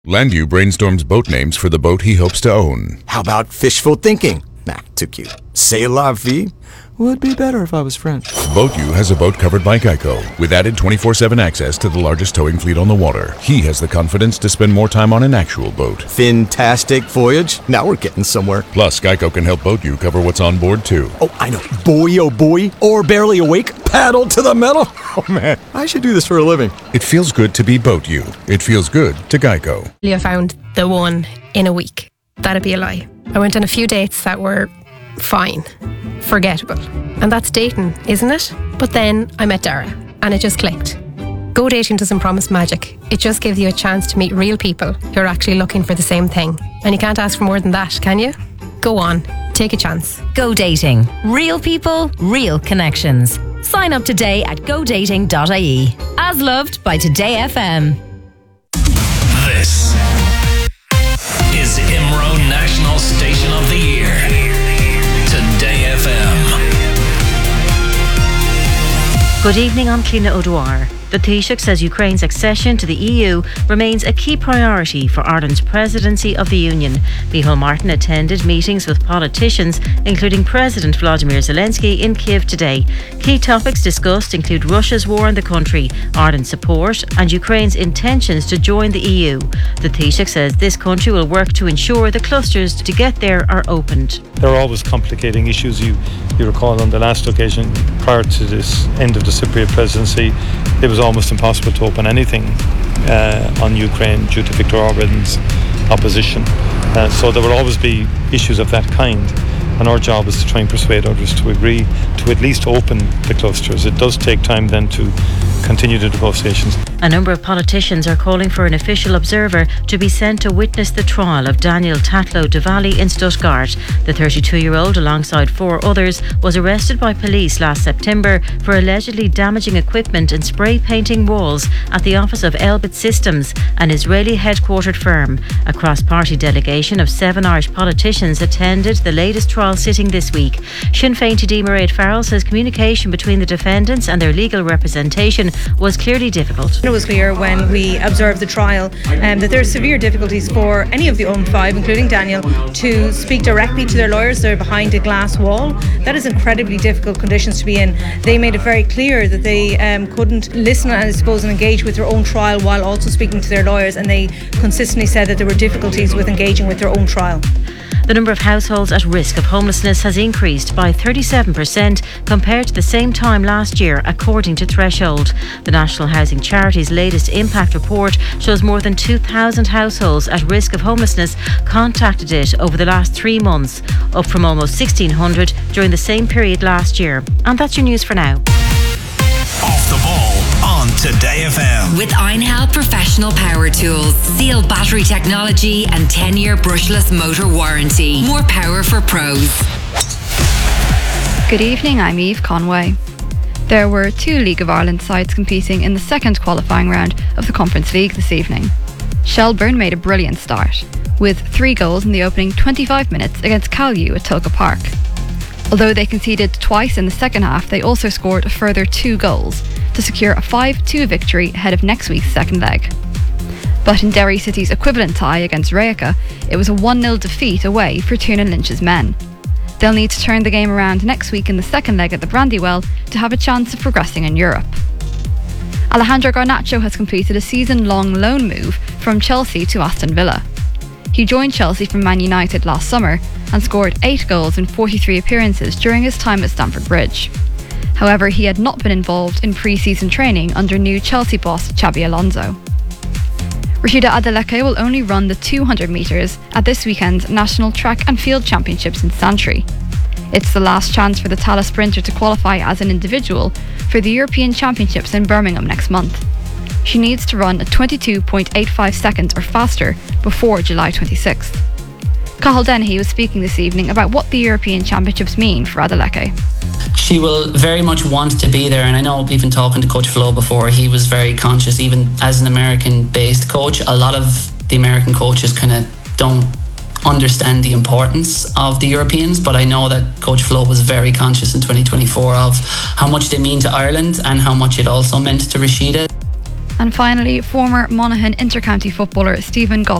Landview brainstorms boat names for the boat he hopes to own. How about fishful thinking? Nah, too cute. C'est la vie? Would be better if I was French. BoatU has a boat covered by Geico, with added 24/7 access to the largest towing fleet on the water. He has the confidence to spend more time on an actual boat. Fantastic voyage. Now we're getting somewhere. Plus, Geico can help BoatU cover what's on board, too. Oh, I know. Boy, oh boy. Or barely awake. Paddle to the metal. Oh, man. I should do this for a living. It feels good to be BoatU. It feels good to Geico. I found the one in a week. That'd be a lie. I went on a few dates that were fine, forgettable. And that's dating, isn't it? But then I met Dara and it just clicked. Go Dating doesn't promise magic. It just gives you a chance to meet real people who are actually looking for the same thing. And you can't ask for more than that, can you? Go on, take a chance. Go Dating. Real people, real connections. Sign up today at godating.ie. As loved by Today FM. This is IMRO National Station of the Year. Today FM. Good evening, I'm Cliona O'Dwyer. The Taoiseach says Ukraine's accession to the EU remains a key priority for Ireland's presidency of the Union. Micheál Martin attended meetings with politicians, including President Volodymyr Zelensky, in Kyiv today. Key topics discussed include Russia's war in the country, Ireland's support and Ukraine's intentions to join the EU. The Taoiseach says this country will work to ensure the clusters to get there are opened. There are always complicating issues. You recall on the last occasion prior to this end of the Cypriot presidency, it was almost impossible to open anything on Ukraine due to Viktor Orban's opposition. So there will always be issues of that kind, and our job is to try and persuade others to agree to at least open the clusters. It does take time then to continue the negotiations. A number of politicians are calling for an official observer to be sent to witness the trial of Daniel Tatlow Diwali in Stuttgart. The 32-year-old, alongside 4 others, was arrested by police last September for allegedly damaging equipment and spray painting walls at the office of Elbit Systems, an Israeli headquartered firm. A cross-party delegation of 7 Irish politicians attended the latest trial sitting this week. Sinn Féin TD Mairead Farrell says communication between the defendants and their legal representation was clearly difficult. It was clear when we observed the trial that there are severe difficulties for any of the owned 5, including Daniel, to speak directly to their lawyers. They're behind a glass wall. That is incredibly difficult conditions to be in. They made it very clear that they couldn't listen and, I suppose, and engage with their own trial while also speaking to their lawyers, and they consistently said that there were difficulties with engaging with their own trial. The number of households at risk of homelessness has increased by 37% compared to the same time last year, according to Threshold. The National Housing Charity's latest impact report shows more than 2,000 households at risk of homelessness contacted it over the last 3 months, up from almost 1,600 during the same period last year. And that's your news for now. Off the ball on Today FM. With Einhell Professional Power Tools, Seal battery technology and 10-year brushless motor warranty. More power for pros. Good evening, I'm Eve Conway. There were 2 League of Ireland sides competing in the second qualifying round of the Conference League this evening. Shelburne made a brilliant start, with 3 goals in the opening 25 minutes against Calyu at Tulka Park. Although they conceded twice in the second half, they also scored a further 2 goals to secure a 5-2 victory ahead of next week's second leg. But in Derry City's equivalent tie against Rijeka, it was a 1-0 defeat away for Tiernan Lynch's men. They'll need to turn the game around next week in the second leg at the Brandywell to have a chance of progressing in Europe. Alejandro Garnacho has completed a season-long loan move from Chelsea to Aston Villa. He joined Chelsea from Man United last summer and scored 8 goals in 43 appearances during his time at Stamford Bridge. However, he had not been involved in pre-season training under new Chelsea boss Xabi Alonso. Rashida Adeleke will only run the 200 metres at this weekend's National Track and Field Championships in Santry. It's the last chance for the Tallaght sprinter to qualify as an individual for the European Championships in Birmingham next month. She needs to run at 22.85 seconds or faster before July 26th. Cathal Dennehy was speaking this evening about what the European Championships mean for Adeleke. She will very much want to be there, and I know even talking to Coach Flo before, he was very conscious, even as an American-based coach, a lot of the American coaches kind of don't understand the importance of the Europeans, but I know that Coach Flo was very conscious in 2024 of how much they mean to Ireland and how much it also meant to Rashida. And finally, former Monaghan intercounty footballer Stephen Gull